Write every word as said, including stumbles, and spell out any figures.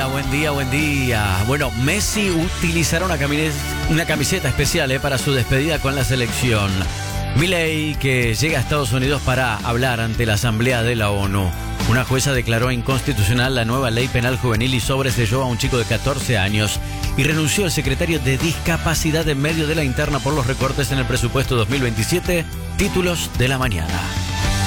día, buen día, buen día. Bueno, Messi utilizará una, camiset- una camiseta especial eh, para su despedida con la selección. Milei, que llega a Estados Unidos para hablar ante la Asamblea de la ONU. Una jueza declaró inconstitucional la nueva ley penal juvenil y sobreselló a un chico de catorce años. Y renunció el secretario de Discapacidad en medio de la interna por los recortes en el presupuesto dos mil veintisiete. Títulos de la mañana.